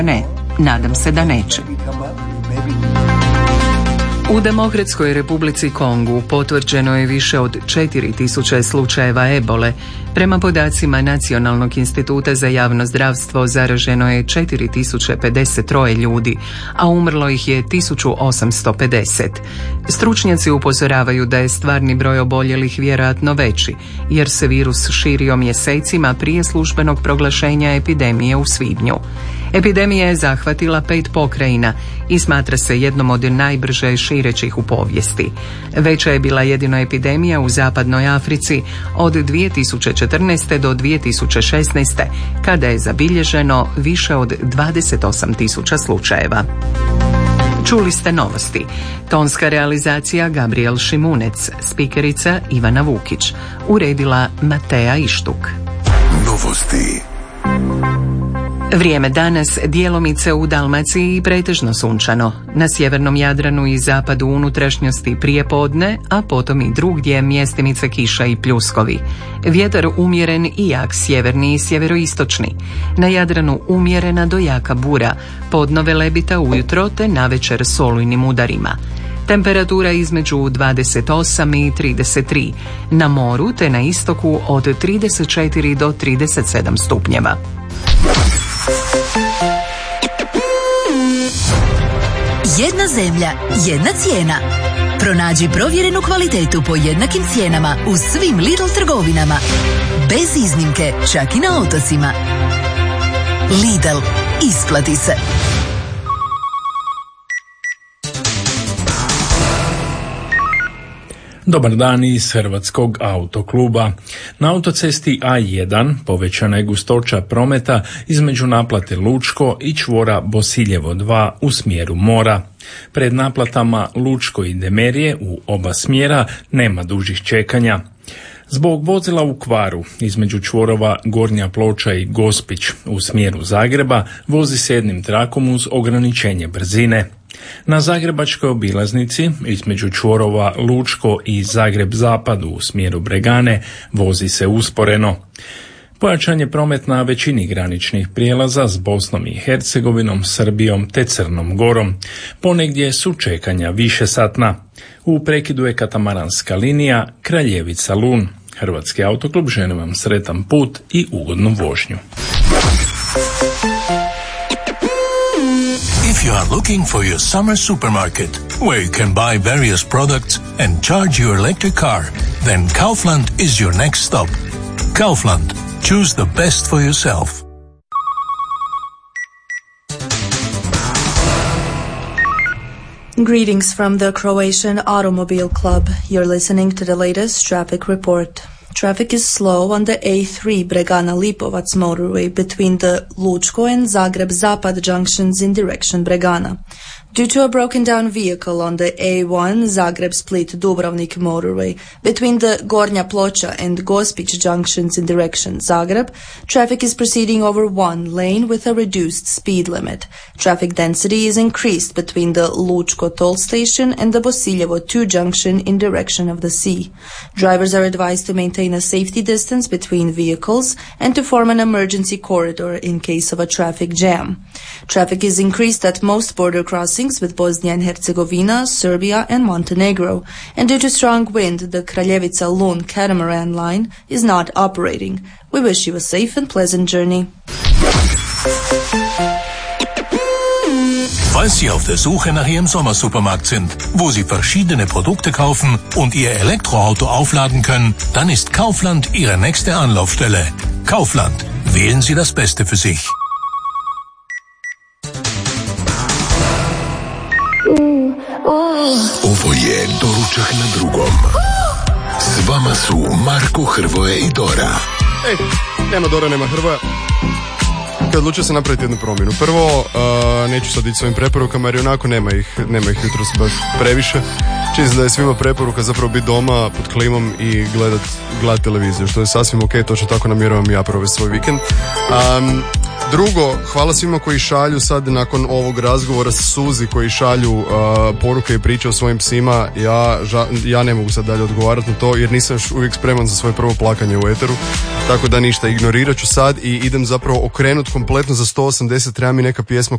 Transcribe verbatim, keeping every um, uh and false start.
Ne, nadam se da neće. U Demokratskoj Republici Kongu potvrđeno je više od četiri tisuće slučajeva ebole. Prema podacima Nacionalnog instituta za javno zdravstvo zaraženo je četiri tisuće pedeset tri ljudi, a umrlo ih je tisuću osamsto pedeset. Stručnjaci upozoravaju da je stvarni broj oboljelih vjerojatno veći, jer se virus širio mjesecima prije službenog proglašenja epidemije u svibnju. Epidemija je zahvatila pet pokrajina i smatra se jednom od najbrže širećih u povijesti. Veća je bila jedino epidemija u zapadnoj Africi od dvije tisuće četrnaeste. do dvije tisuće šesnaeste. kada je zabilježeno više od dvadeset osam tisuća slučajeva. Čuli ste novosti. Tonska realizacija Gabriel Šimunec, spikerica Ivana Vukić, uredila Mateja Ištuk. Novosti. Vrijeme danas djelomice u Dalmaciji i pretežno sunčano. Na sjevernom Jadranu i zapadu unutrašnjosti prijepodne, a potom i drugdje mjestimice kiša i pljuskovi. Vjetar umjeren i jak sjeverni i sjeveroistočni. Na Jadranu umjerena do jaka bura, podno velebita ujutro te navečer s olujnim udarima. Temperatura između dvadeset osam i trideset tri. Na moru te na istoku od trideset četiri do trideset sedam stupnjeva. Jedna zemlja, jedna cijena. Pronađi provjerenu kvalitetu po jednakim cijenama u svim Lidl trgovinama. Bez iznimke, čak i na otocima. Lidl, isplati se. Dobar dan iz Hrvatskog autokluba. Na autocesti A jedan povećana je gustoća prometa između naplate Lučko i čvora Bosiljevo dva u smjeru mora. Pred naplatama Lučko i Demerije u oba smjera nema dužih čekanja. Zbog vozila u kvaru između čvorova Gornja Ploča i Gospić u smjeru Zagreba vozi se jednim trakom uz ograničenje brzine. Na zagrebačkoj obilaznici između čvorova Lučko i Zagreb Zapad u smjeru Bregane vozi se usporeno. Pojačan je promet na većini graničnih prijelaza s Bosnom i Hercegovinom, Srbijom te Crnom Gorom. Ponegdje su čekanja višesatna. U prekidu je katamaranska linija Kraljevica Lun. Hrvatski autoklub želi vam sretan put i ugodnu vožnju. If you are looking for your summer supermarket, where you can buy various products and charge your electric car, then Kaufland is your next stop. Kaufland. Choose the best for yourself. Greetings from the Croatian Automobile Club. You're listening to the latest traffic report. Traffic is slow on the A three Bregana-Lipovac motorway between the Lučko and Zagreb-Zapad junctions in direction Bregana. Due to a broken down vehicle on the A one Zagreb-Split-Dubrovnik motorway between the Gornja Ploča and Gospić junctions in direction Zagreb, traffic is proceeding over one lane with a reduced speed limit. Traffic density is increased between the Lučko toll station and the Bosiljevo two junction in direction of the sea. Drivers are advised to maintain a safety distance between vehicles and to form an emergency corridor in case of a traffic jam. Traffic is increased at most border crossings with Bosnia and Herzegovina, Serbia and Montenegro, and due to strong wind, the Kraljevica Lun catamaran line is not operating. We wish you a safe and pleasant journey. Falls Sie auf der Suche nach Ihrem Sommersupermarkt sind, wo Sie verschiedene Produkte kaufen und Ihr Elektroauto aufladen können, dann ist Kaufland Ihre nächste Anlaufstelle. Kaufland. Wählen Sie das Beste für sich. Ovo je Doručak na drugom. S vama su Marko, Hrvoje i Dora. Ej, nema Dora, nema Hrvoja. Odlučio sam napraviti jednu promjenu. Prvo, uh, neću sad ići s ovim preporukama jer onako nema ih, nema ih jutros baš previše. Čini se da je svima preporuka zapravo biti doma pod klimom i gledat, gledat televiziju, što je sasvim ok, točno tako namjeravam i ja provesti svoj vikend. Um, Drugo, hvala svima koji šalju sad nakon ovog razgovora sa Suzi, koji šalju uh, poruke i priče o svojim psima. Ja, ža, ja ne mogu sad dalje odgovarati na to jer nisam još uvijek spreman za svoje prvo plakanje u eteru. Tako da ništa, ignorirat ću sad i idem zapravo okrenut kompletno za sto osamdeset. Treba mi neka pjesma